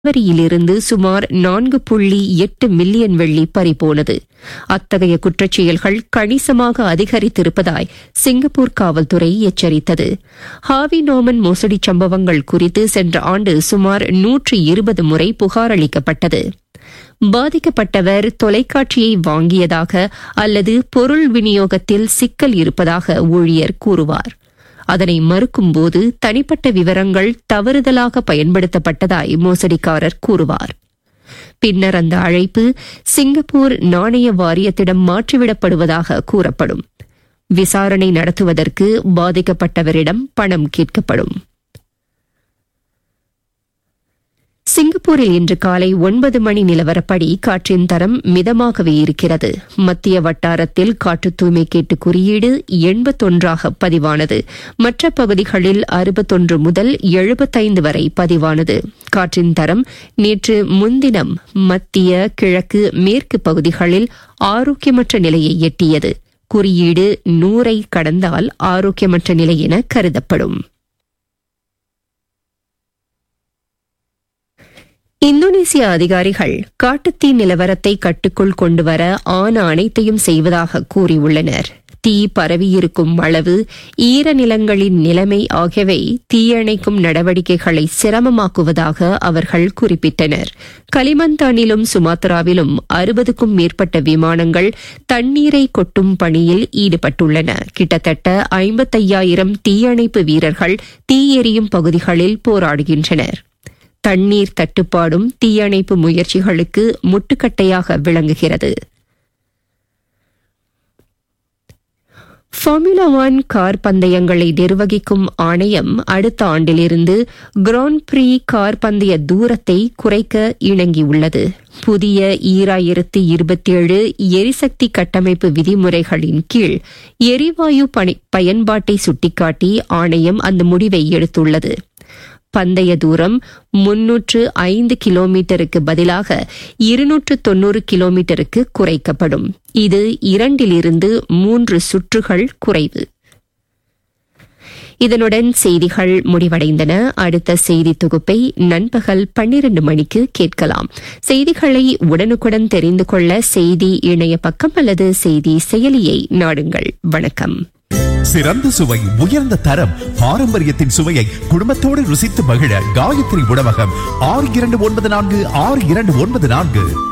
வரியிலிருந்து சுமார் 4.8 மில்லியன் வெள்ளி பறிபோனது. அத்தகைய குற்றச்செயல்கள் கணிசமாக அதிகரித்திருப்பதாய் சிங்கப்பூர் காவல்துறை எச்சரித்தது. ஹாவி நோமன் மோசடி சம்பவங்கள் குறித்து சென்ற ஆண்டு சுமார் 120 முறை புகார் அளிக்கப்பட்டது. பாதிக்கப்பட்டவர் தொலைக்காட்சியை வாங்கியதாக அல்லது பொருள் விநியோகத்தில் சிக்கல் இருப்பதாக ஊழியர் கூறுவார். அதனை மறுக்கும்போது தனிப்பட்ட விவரங்கள் தவறுதலாக பயன்படுத்தப்பட்டதாய் மோசடிக்காரர் கூறுவார். பின்னர் அந்த அழைப்பு சிங்கப்பூர் நாணய வாரியத்திடம் மாற்றிவிடப்படுவதாக கூறப்படும். விசாரணை நடத்துவதற்கு பாதிக்கப்பட்டவரிடம் பணம் கேட்கப்படும். சிங்கப்பூரில் இன்று காலை 9 மணி நிலவரப்படி காற்றின் தரம் மிதமாகவே இருக்கிறது. மத்திய வட்டாரத்தில் காற்று தூய்மை கேட்டு குறியீடு 81 பதிவானது. மற்ற பகுதிகளில் 61 முதல் 75 வரை பதிவானது. காற்றின் தரம் நேற்று முன்தினம் மத்திய கிழக்கு மேற்கு பகுதிகளில் ஆரோக்கியமற்ற நிலையை எட்டியது. குறியீடு 100 கடந்தால் ஆரோக்கியமற்ற நிலை என கருதப்படும். இந்தோனேசிய அதிகாரிகள் காட்டுத்தீ நிலவரத்தை கட்டுக்குள் கொண்டுவர ஆன அனைத்தையும் செய்வதாக கூறியுள்ளனர். தீ பரவியிருக்கும் அளவு, ஈரநிலங்களின் நிலைமை ஆகியவை தீயணைக்கும் நடவடிக்கைகளை சிரமமாக்குவதாக அவர்கள் குறிப்பிட்டனர். கலிமந்தானிலும் சுமாத்ராவிலும் 60க்கும் மேற்பட்ட விமானங்கள் தண்ணீரை கொட்டும் பணியில் ஈடுபட்டுள்ளன. கிட்டத்தட்ட 55,000 தீயணைப்பு வீரர்கள் தீ எரியும் பகுதிகளில் போராடுகின்றனர். தண்ணீர் தட்டுப்பாடும் தீயணைப்பு முயற்சிகளுக்கு முட்டுக்கட்டையாக விளங்குகிறது. ஃபார்முலா 1 கார் பந்தயங்களை நிர்வகிக்கும் ஆணையம் அடுத்த ஆண்டிலிருந்து கிராண்ட் பிரீ கார் பந்தய தூரத்தை குறைக்க இணங்கியுள்ளது. புதிய 2027 எரிசக்தி கட்டமைப்பு விதிமுறைகளின் கீழ் எரிவாயு பயன்பாட்டை சுட்டிக்காட்டி ஆணையம் அந்த முடிவை எடுத்துள்ளது. பந்தய தூரம் 305 கிலோமீட்டருக்கு பதிலாக 290 கிலோமீட்டருக்கு குறைக்கப்படும். இது 2 3 சுற்றுகள் குறைவு. இதனுடன் செய்திகள் முடிவடைந்தன. அடுத்த செய்தி தொகுப்பை நண்பகல் 12 மணிக்கு கேட்கலாம். செய்திகளை உடனுக்குடன் தெரிந்து கொள்ள செய்தி இணைய பக்கம் அல்லது செய்தி செயலியை நாடுங்கள். வணக்கம். சிறந்த சுவை, உயர்ந்த தரம், பாரம்பரியத்தின் சுவையை குடும்பத்தோடு ருசித்து மகிழ காயத்ரி உணவகம் 6294 6294.